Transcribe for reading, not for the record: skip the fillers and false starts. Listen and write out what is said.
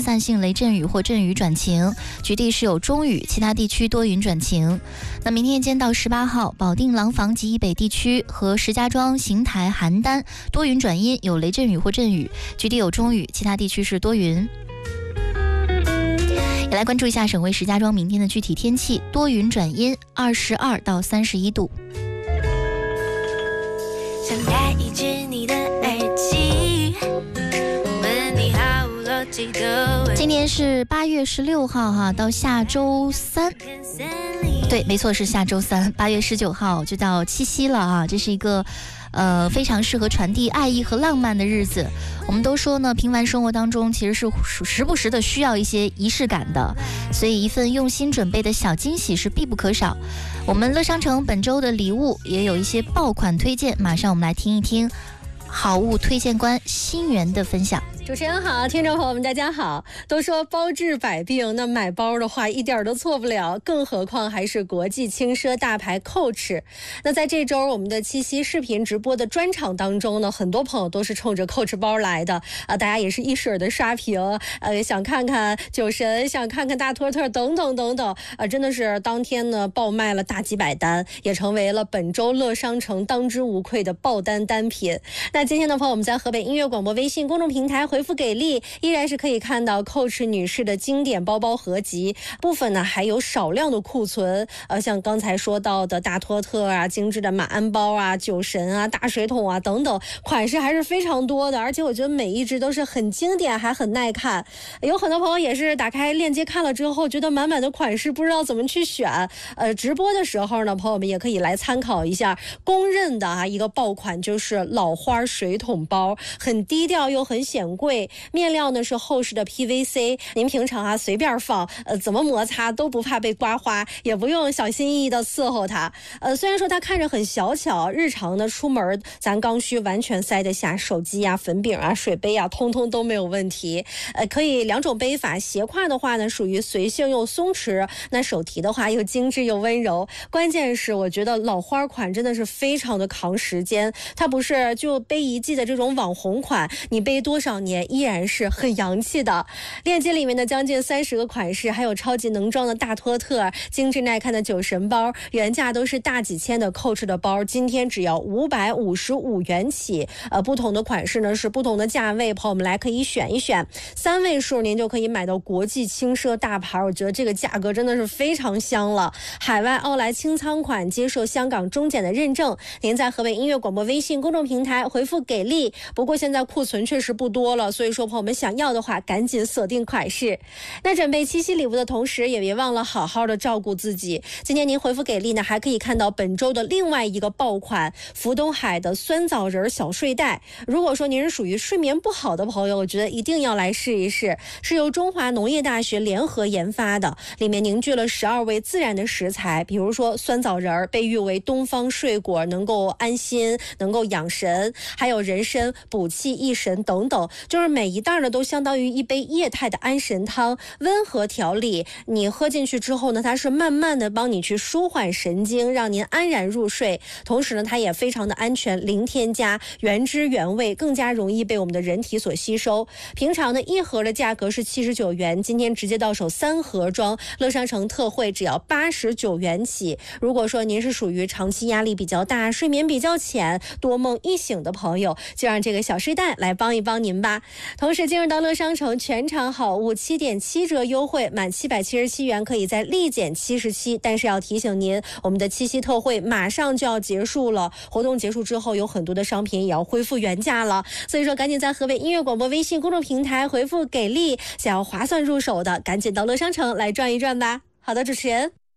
散性雷阵雨或阵雨转晴，局地是有中雨，其他地区多云转晴。那明天夜间到18号，保定、廊坊及以北地区和石家庄、邢台、邯郸多云转阴，有雷阵雨或阵雨，局地有中雨，其他地区是多云。也来关注一下省会石家庄明天的具体天气，多云转阴，22到31度。想带一只你的耳机，问你好逻辑的问题。今天是8月16号哈，到下周3，对，没错，是下周3，8月19号就到七夕了啊，这是一个非常适合传递爱意和浪漫的日子。我们都说呢，平凡生活当中其实是时不时的需要一些仪式感的，所以一份用心准备的小惊喜是必不可少。我们乐商城本周的礼物也有一些爆款推荐，马上我们来听一听好物推荐官新源的分享。 主持人好，听众朋友们大家好。都说包治百病，那买包的话一点都错不了，更何况还是国际轻奢大牌 Coach。 那在这周我们的七夕视频直播的专场当中呢，很多朋友都是冲着 Coach 包来的大家也是一水的刷屏，想看看酒神，想看看大托特等等等等真的是当天呢爆卖了大几百单，也成为了本周乐商城当之无愧的爆单单品。那今天的朋友们在河北音乐广播微信公众平台回复给力，依然是可以看到 Coach 女士的经典包包合集，部分呢还有少量的库存，像刚才说到的大托特啊、精致的马鞍包啊、酒神啊、大水桶啊等等，款式还是非常多的，而且我觉得每一只都是很经典还很耐看。有很多朋友也是打开链接看了之后觉得满满的款式不知道怎么去选，直播的时候呢朋友们也可以来参考一下公认的一个爆款，就是老花水桶包，很低调又很显贵，面料呢是厚实的 PVC， 您平常随便放，怎么摩擦都不怕被刮花，也不用小心翼翼的伺候它。虽然说它看着很小巧，日常呢出门咱刚需完全塞得下手机啊、粉饼啊、水杯啊，通通都没有问题。可以两种背法，斜挎的话呢属于随性又松弛，那手提的话又精致又温柔。关键是我觉得老花款真的是非常的扛时间，它不是就背一季的这种网红款，你背多少年依然是很洋气的。链接里面的将近30个款式，还有超级能装的大托特、精致耐看的酒神包，原价都是大几千的 Coach 的包，今天只要555元起。不同的款式呢是不同的价位，朋友们来可以选一选，3位数您就可以买到国际轻奢大牌，我觉得这个价格真的是非常香了。海外奥莱清仓款，接受香港中检的认证，您在河北音乐广播微信公众平台回复给力。不过现在库存确实不多了，所以说朋友们想要的话赶紧锁定款式。那准备七夕礼物的同时也别忘了好好的照顾自己。今天您回复给力呢，还可以看到本周的另外一个爆款福东海的酸枣仁小睡袋。如果说您是属于睡眠不好的朋友，我觉得一定要来试一试，是由中华农业大学联合研发的，里面凝聚了12味自然的食材，比如说酸枣仁被誉为东方水果，能够安心，能够养神，还有人参补气益神等等，就是每一袋呢都相当于一杯液态的安神汤，温和调理，你喝进去之后呢，它是慢慢的帮你去舒缓神经，让您安然入睡。同时呢它也非常的安全，零添加，原汁原味，更加容易被我们的人体所吸收。平常呢一盒的价格是79元，今天直接到手3盒装，乐商城特惠只要89元起。如果说您是属于长期压力比较大、睡眠比较浅、多梦易醒的朋友，就让这个小睡袋来帮一帮您吧。同时进入到乐商城全场好物7.7折优惠，满777元可以再立减77，但是要提醒您，我们的七夕特惠马上就要结束了，活动结束之后有很多的商品也要恢复原价了，所以说赶紧在河北音乐广播微信公众平台回复给力，想要划算入手的赶紧到乐商城来转一转吧。好的，主持人。